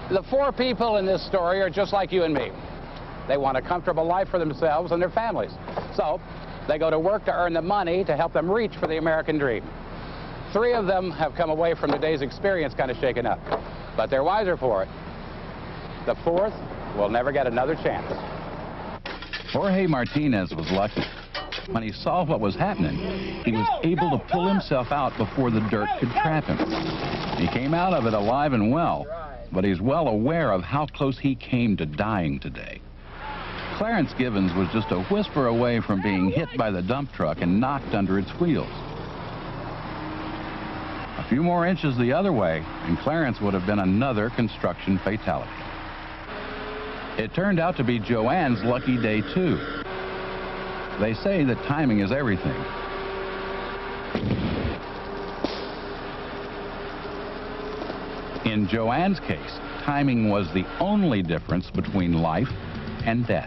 The four people in this story are just like you and me. They want a comfortable life for themselves and their families. So they go to work to earn the money to help them reach for the American dream. Three of them have come away from today's experience kind of shaken up, but they're wiser for it. The fourth will never get another chance. Jorge Martinez was lucky. When he saw what was happening, he was able to pull himself out before the dirt could trap him. He came out of it alive and well, but he's well aware of how close he came to dying today. Clarence Givens was just a whisper away from being hit by the dump truck and knocked under its wheels. A few more inches the other way, and Clarence would have been another construction fatality. It turned out to be Joanne's lucky day, too. They say that timing is everything. In Joanne's case, timing was the only difference between life and death.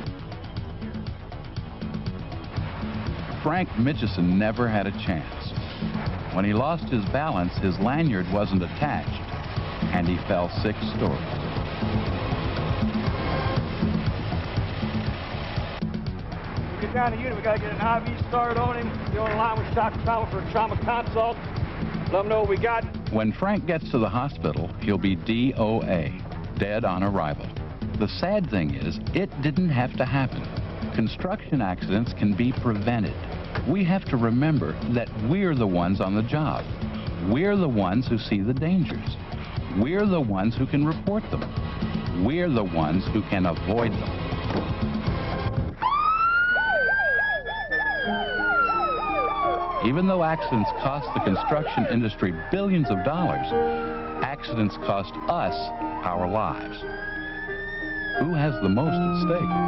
Frank Mitchison never had a chance. When he lost his balance, his lanyard wasn't attached, and he fell 6 stories. Get down to the unit, we got to get an IV started on him. Be on the line with Dr. Fowler for a trauma consult. Let them know what we got. When Frank gets to the hospital, he'll be DOA, dead on arrival. The sad thing is, it didn't have to happen. Construction accidents can be prevented. We have to remember that we're the ones on the job. We're the ones who see the dangers. We're the ones who can report them. We're the ones who can avoid them. Even though accidents cost the construction industry billions of dollars, accidents cost us our lives. Who has the most at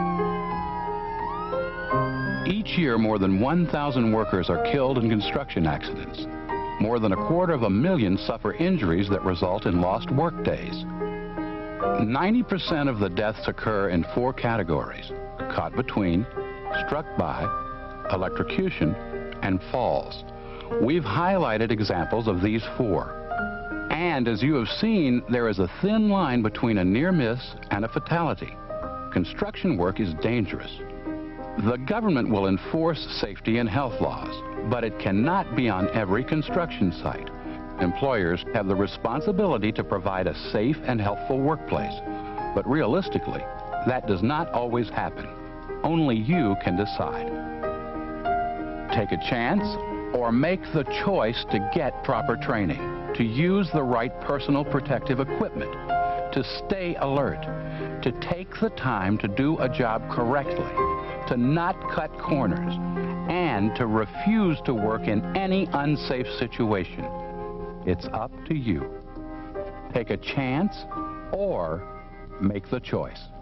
stake? Each year, more than 1,000 workers are killed in construction accidents. More than 250,000 suffer injuries that result in lost work days. 90% of the deaths occur in 4 categories: caught between, struck by, electrocution, and falls. We've highlighted examples of these 4. And as you have seen, there is a thin line between a near miss and a fatality. Construction work is dangerous. The government will enforce safety and health laws, but it cannot be on every construction site. Employers have the responsibility to provide a safe and healthful workplace, but realistically, that does not always happen. Only you can decide. Take a chance or make the choice to get proper training, to use the right personal protective equipment, to stay alert, to take the time to do a job correctly, to not cut corners, and to refuse to work in any unsafe situation. It's up to you. Take a chance or make the choice.